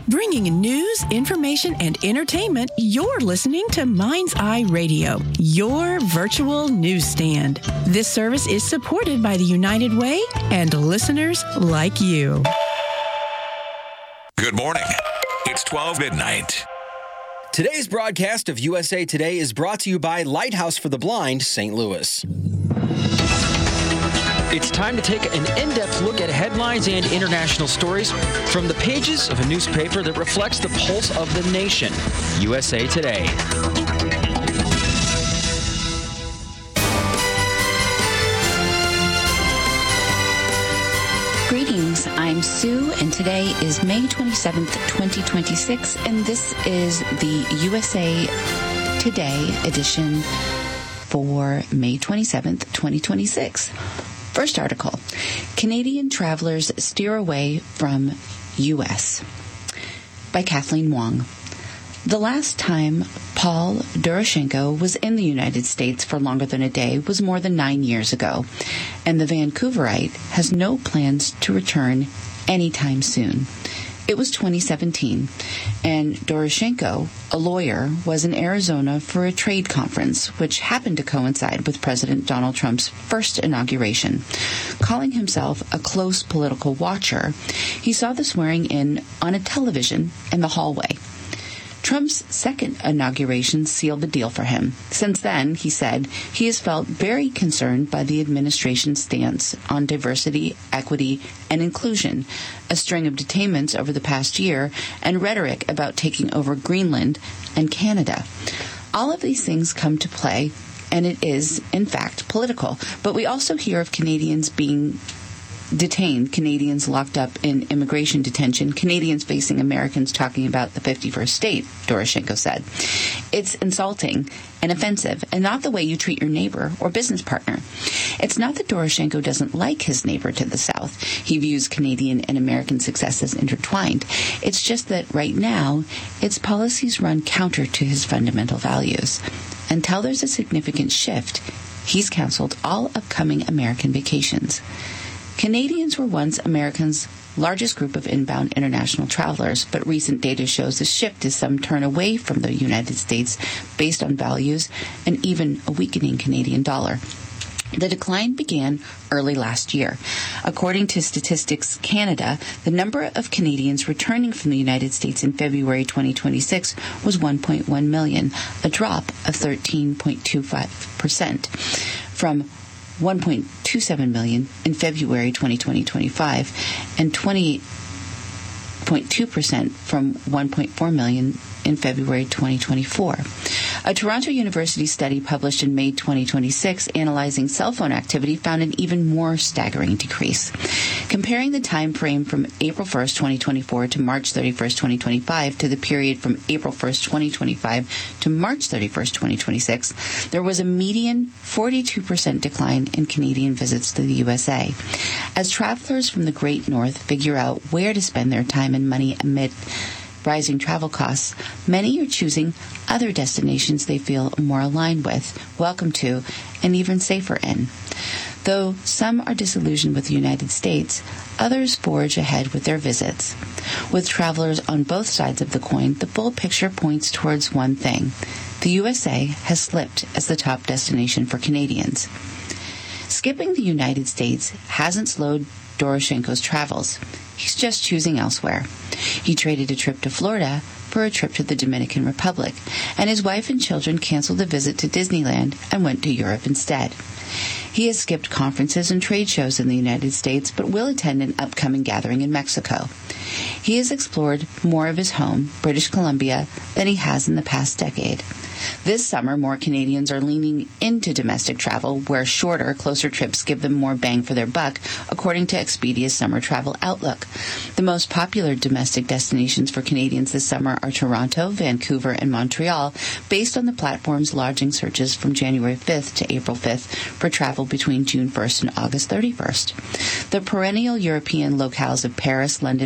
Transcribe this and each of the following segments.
Bringing news, information, and entertainment, you're listening to Mind's Eye Radio, your virtual newsstand. This service is supported by the United Way and listeners like you. Good morning. It's 12 midnight. Today's broadcast of USA Today is brought to you by Lighthouse for the Blind, St. Louis. It's time to take an in-depth look at headlines and international stories from the pages of a newspaper that reflects the pulse of the nation, USA Today. Greetings, I'm Sue, and today is May 27th, 2026, and this is the USA Today edition for May 27th, 2026. First article, Canadian travelers steer away from U.S. by Kathleen Wong. The last time Paul Doroshenko was in the United States for longer than a day was more than 9 years ago, and the Vancouverite has no plans to return anytime soon. It was 2017, and Doroshenko, a lawyer, was in Arizona for a trade conference, which happened to coincide with President Donald Trump's first inauguration. Calling himself a close political watcher, he saw the swearing-in on a television in the hallway. Trump's second inauguration sealed the deal for him. Since then, he said, he has felt very concerned by the administration's stance on diversity, equity, and inclusion, a string of detainments over the past year, and rhetoric about taking over Greenland and Canada. All of these things come to play, and it is, in fact, political. But we also hear of Canadians being detained, Canadians locked up in immigration detention, Canadians facing Americans talking about the 51st state, Doroshenko said. It's insulting and offensive, and not the way you treat your neighbor or business partner. It's not that Doroshenko doesn't like his neighbor to the south. He views Canadian and American success as intertwined. It's just that right now, its policies run counter to his fundamental values. Until there's a significant shift, he's canceled all upcoming American vacations. Canadians were once Americans' largest group of inbound international travelers, but recent data shows a shift as some turn away from the United States based on values and even a weakening Canadian dollar. The decline began early last year. According to Statistics Canada, the number of Canadians returning from the United States in February 2026 was 1.1 million, a drop of 13.25% from 1.27 million in February 2025 and 28.2% from 1.4 million in February 2024. A Toronto University study published in May 2026 analyzing cell phone activity found an even more staggering decrease. Comparing the time frame from April 1st, 2024 to March 31st, 2025 to the period from April 1st, 2025 to March 31st, 2026, there was a median 42% decline in Canadian visits to the USA. As travelers from the Great North figure out where to spend their time and money amid rising travel costs, many are choosing other destinations they feel more aligned with, welcome to, and even safer in. Though some are disillusioned with the United States, others forge ahead with their visits. With travelers on both sides of the coin, the full picture points towards one thing. The USA has slipped as the top destination for Canadians. Skipping the United States hasn't slowed Doroshenko's travels. He's just choosing elsewhere. He traded a trip to Florida for a trip to the Dominican Republic, and his wife and children canceled a visit to Disneyland and went to Europe instead. He has skipped conferences and trade shows in the United States, but will attend an upcoming gathering in Mexico. He has explored more of his home, British Columbia, than he has in the past decade. This summer, more Canadians are leaning into domestic travel, where shorter, closer trips give them more bang for their buck, according to Expedia's Summer Travel Outlook. The most popular domestic destinations for Canadians this summer are Toronto, Vancouver, and Montreal, based on the platform's lodging searches from January 5th to April 5th for travel between June 1st and August 31st. The perennial European locales of Paris, London, and Rome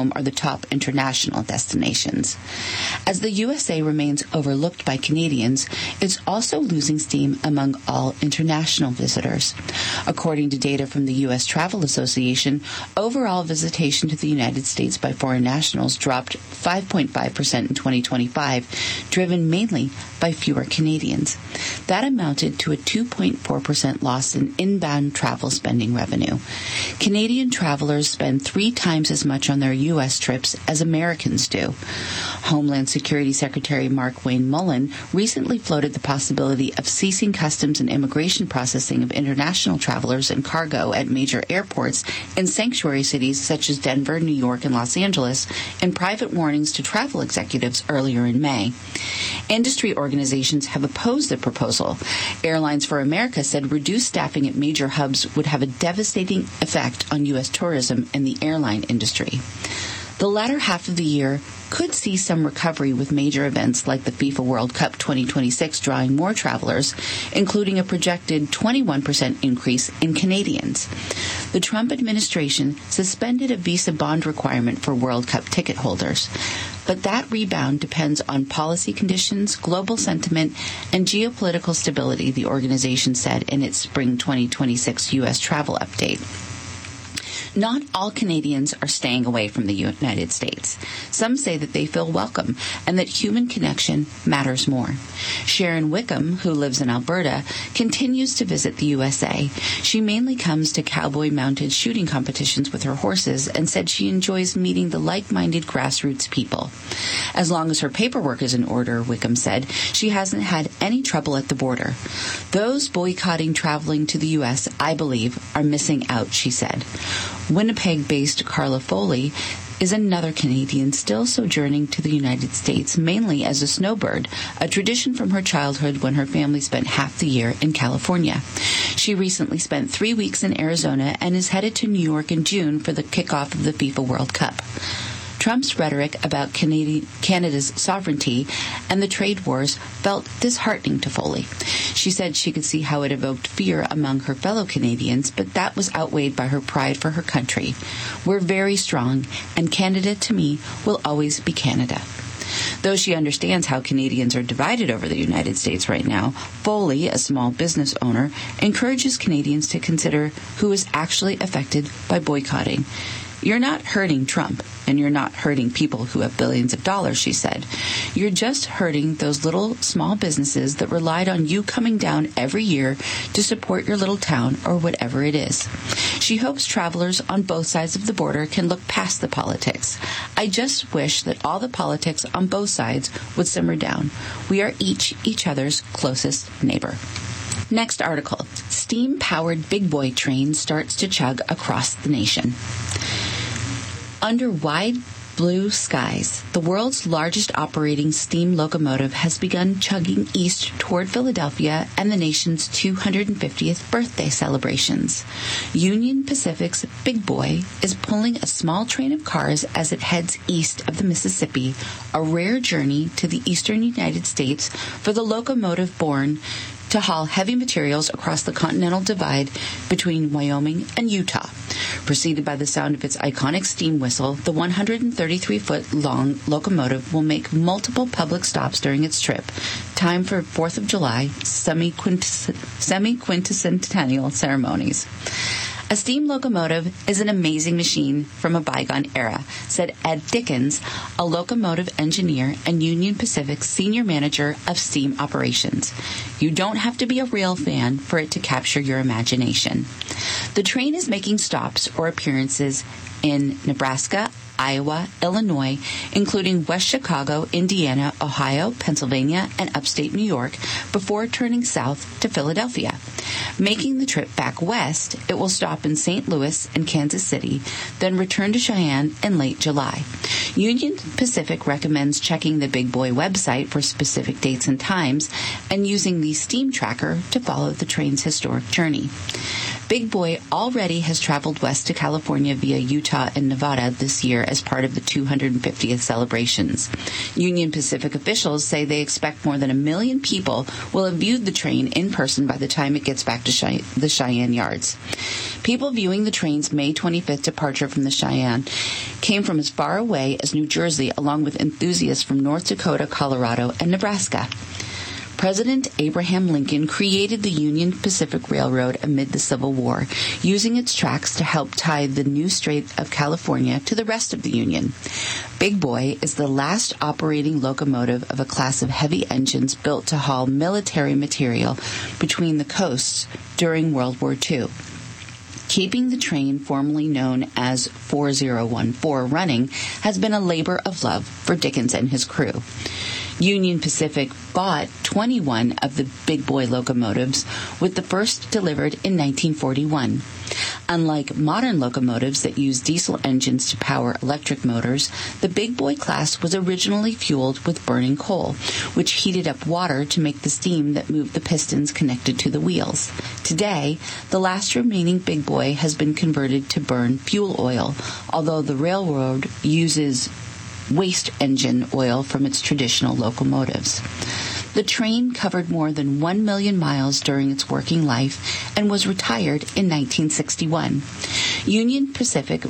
home are the top international destinations. As the USA remains overlooked by Canadians, it's also losing steam among all international visitors. According to data from the U.S. Travel Association, overall visitation to the United States by foreign nationals dropped 5.5% in 2025, driven mainly by fewer Canadians. That amounted to a 2.4% loss in inbound travel spending revenue. Canadian travelers spend 3 times as much on their U.S. trips as Americans do. Homeland Security Secretary Mark Wayne Mullen recently floated the possibility of ceasing customs and immigration processing of international travelers and cargo at major airports in sanctuary cities such as Denver, New York, and Los Angeles, and private warnings to travel executives earlier in May. Industry organizations have opposed the proposal. Airlines for America said reduced staffing at major hubs would have a devastating effect on U.S. tourism and the airline industry. The latter half of the year could see some recovery with major events like the FIFA World Cup 2026 drawing more travelers, including a projected 21% increase in Canadians. The Trump administration suspended a visa bond requirement for World Cup ticket holders. But that rebound depends on policy conditions, global sentiment, and geopolitical stability, the organization said in its spring 2026 U.S. travel update. Not all Canadians are staying away from the United States. Some say that they feel welcome and that human connection matters more. Sharon Wickham, who lives in Alberta, continues to visit the USA. She mainly comes to cowboy-mounted shooting competitions with her horses and said she enjoys meeting the like-minded grassroots people. As long as her paperwork is in order, Wickham said, she hasn't had any trouble at the border. Those boycotting traveling to the U.S., I believe, are missing out, she said. Winnipeg-based Carla Foley is another Canadian still sojourning to the United States, mainly as a snowbird, a tradition from her childhood when her family spent half the year in California. She recently spent 3 weeks in Arizona and is headed to New York in June for the kickoff of the FIFA World Cup. Trump's rhetoric about Canada's sovereignty and the trade wars felt disheartening to Foley. She said she could see how it evoked fear among her fellow Canadians, but that was outweighed by her pride for her country. We're very strong, and Canada, to me, will always be Canada. Though she understands how Canadians are divided over the United States right now, Foley, a small business owner, encourages Canadians to consider who is actually affected by boycotting. You're not hurting Trump, and you're not hurting people who have billions of dollars, she said. You're just hurting those little small businesses that relied on you coming down every year to support your little town or whatever it is. She hopes travelers on both sides of the border can look past the politics. I just wish that all the politics on both sides would simmer down. We are each other's closest neighbor. Next article. Steam-powered big boy train starts to chug across the nation. Under wide blue skies, the world's largest operating steam locomotive has begun chugging east toward Philadelphia and the nation's 250th birthday celebrations. Union Pacific's Big Boy is pulling a small train of cars as it heads east of the Mississippi, a rare journey to the eastern United States for the locomotive born to haul heavy materials across the Continental Divide between Wyoming and Utah. Preceded by the sound of its iconic steam whistle, the 133-foot-long locomotive will make multiple public stops during its trip, time for 4th of July semi-quinticentennial ceremonies. A steam locomotive is an amazing machine from a bygone era, said Ed Dickens, a locomotive engineer and Union Pacific's senior manager of steam operations. You don't have to be a real fan for it to capture your imagination. The train is making stops or appearances in Nebraska, Iowa, Illinois, including West Chicago, Indiana, Ohio, Pennsylvania, and upstate New York, before turning south to Philadelphia. Making the trip back west, it will stop in St. Louis and Kansas City, then return to Cheyenne in late July. Union Pacific recommends checking the Big Boy website for specific dates and times and using the Steam Tracker to follow the train's historic journey. Big Boy already has traveled west to California via Utah and Nevada this year as part of the 250th celebrations. Union Pacific officials say they expect more than 1 million people will have viewed the train in person by the time it gets back to the Cheyenne yards. People viewing the train's May 25th departure from the Cheyenne came from as far away as New Jersey, along with enthusiasts from North Dakota, Colorado, and Nebraska. President Abraham Lincoln created the Union Pacific Railroad amid the Civil War, using its tracks to help tie the new Strait of California to the rest of the Union. Big Boy is the last operating locomotive of a class of heavy engines built to haul military material between the coasts during World War II. Keeping the train, formerly known as 4014, running has been a labor of love for Dickens and his crew. Union Pacific bought 21 of the Big Boy locomotives, with the first delivered in 1941. Unlike modern locomotives that use diesel engines to power electric motors, the Big Boy class was originally fueled with burning coal, which heated up water to make the steam that moved the pistons connected to the wheels. Today, the last remaining Big Boy has been converted to burn fuel oil, although the railroad uses waste engine oil from its traditional locomotives. The train covered more than 1 million miles during its working life and was retired in 1961. Union Pacific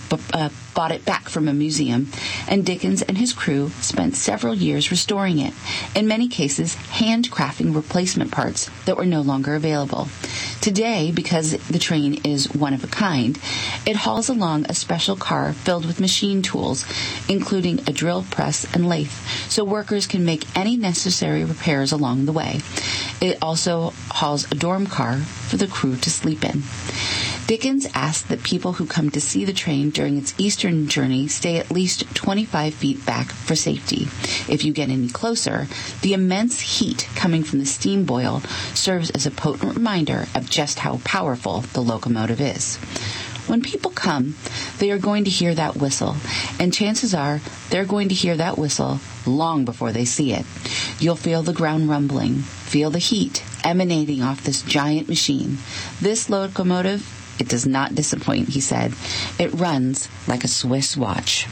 bought it back from a museum, and Dickens and his crew spent several years restoring it, in many cases handcrafting replacement parts that were no longer available. Today, because the train is one of a kind, it hauls along a special car filled with machine tools, including a drill press and lathe, so workers can make any necessary repairs along the way. It also hauls a dorm car for the crew to sleep in. Dickens asked that people who come to see the train during its eastern journey stay at least 25 feet back for safety. If you get any closer, the immense heat coming from the steam boil serves as a potent reminder of just how powerful the locomotive is. When people come, they are going to hear that whistle, and chances are they're going to hear that whistle long before they see it. You'll feel the ground rumbling, feel the heat emanating off this giant machine. This locomotive, it does not disappoint, he said. It runs like a Swiss watch.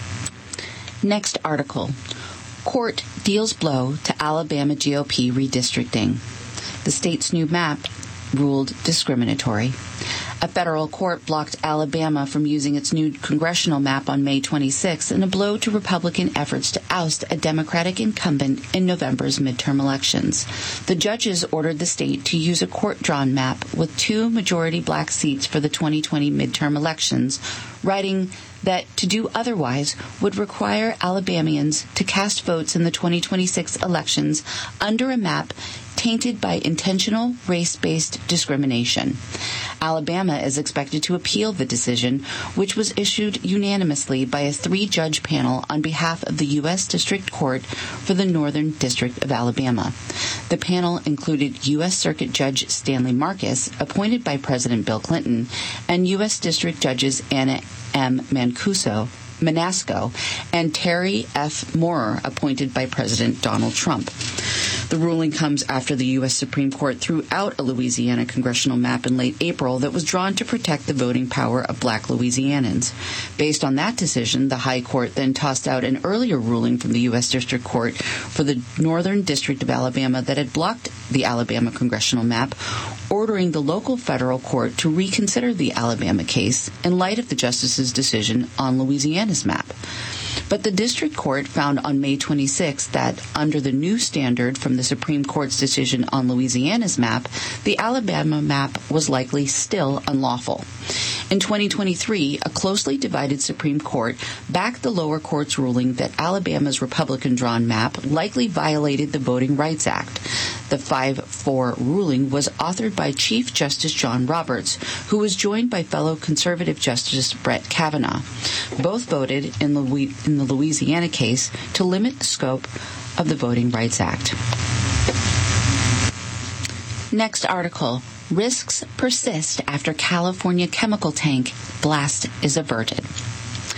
Next article. Court deals blow to Alabama GOP redistricting. The state's new map ruled discriminatory. A federal court blocked Alabama from using its new congressional map on May 26 in a blow to Republican efforts to oust a Democratic incumbent in November's midterm elections. The judges ordered the state to use a court-drawn map with 2 majority black seats for the 2020 midterm elections, writing that to do otherwise would require Alabamians to cast votes in the 2026 elections under a map tainted by intentional race-based discrimination. Alabama is expected to appeal the decision, which was issued unanimously by a 3-judge panel on behalf of the U.S. District Court for the Northern District of Alabama. The panel included U.S. Circuit Judge Stanley Marcus, appointed by President Bill Clinton, and U.S. District Judges Anna M. Manasco and Terry F. Moorer, appointed by President Donald Trump. The ruling comes after the U.S. Supreme Court threw out a Louisiana congressional map in late April that was drawn to protect the voting power of black Louisianans. Based on that decision, the High Court then tossed out an earlier ruling from the U.S. District Court for the Northern District of Alabama that had blocked the Alabama congressional map, ordering the local federal court to reconsider the Alabama case in light of the justice's decision on Louisiana's map. But the district court found on May 26 that, under the new standard from the Supreme Court's decision on Louisiana's map, the Alabama map was likely still unlawful. In 2023, a closely divided Supreme Court backed the lower court's ruling that Alabama's Republican-drawn map likely violated the Voting Rights Act. The 5-4 ruling was authored by Chief Justice John Roberts, who was joined by fellow conservative Justice Brett Kavanaugh. Both voted in the Louisiana case to limit the scope of the Voting Rights Act. Next article. Risks persist after California chemical tank blast is averted. The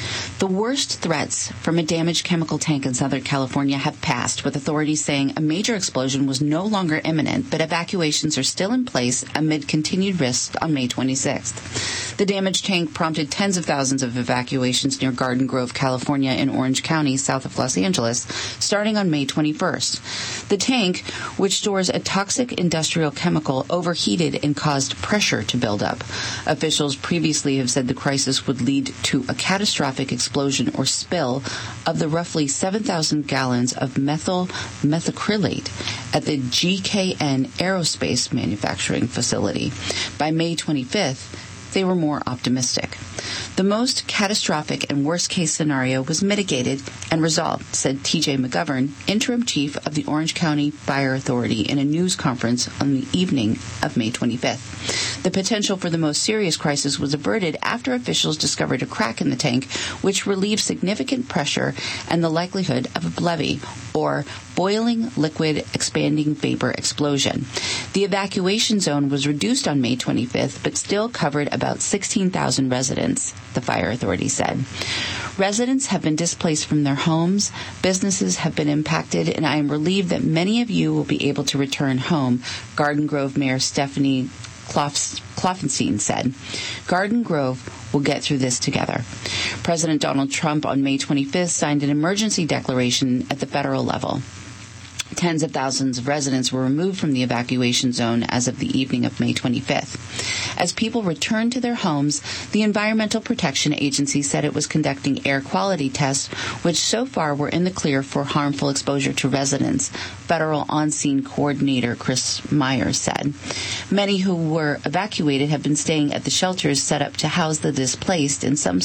The worst threats from a damaged chemical tank in Southern California have passed, with authorities saying a major explosion was no longer imminent, but evacuations are still in place amid continued risks on May 26th. The damaged tank prompted tens of thousands of evacuations near Garden Grove, California, in Orange County, south of Los Angeles, starting on May 21st. The tank, which stores a toxic industrial chemical, overheated and caused pressure to build up. Officials previously have said the crisis would lead to a catastrophic explosion or spill of the roughly 7,000 gallons of methyl methacrylate at the GKN Aerospace manufacturing facility. By May 25th, they were more optimistic. The most catastrophic and worst-case scenario was mitigated and resolved, said T.J. McGovern, interim chief of the Orange County Fire Authority, in a news conference on the evening of May 25th. The potential for the most serious crisis was averted after officials discovered a crack in the tank, which relieved significant pressure and the likelihood of a BLEVE, or boiling liquid expanding vapor explosion. The evacuation zone was reduced on May 25th, but still covered about 16,000 residents, the fire authority said. Residents have been displaced from their homes, businesses have been impacted, and I am relieved that many of you will be able to return home, Garden Grove Mayor Stephanie Kloffenstein said. Garden Grove will get through this together. President Donald Trump on May 25th signed an emergency declaration at the federal level. Tens of thousands of residents were removed from the evacuation zone as of the evening of May 25th. As people returned to their homes, the Environmental Protection Agency said it was conducting air quality tests, which so far were in the clear for harmful exposure to residents, Federal On-Scene Coordinator Chris Myers said. Many who were evacuated have been staying at the shelters set up to house the displaced, and some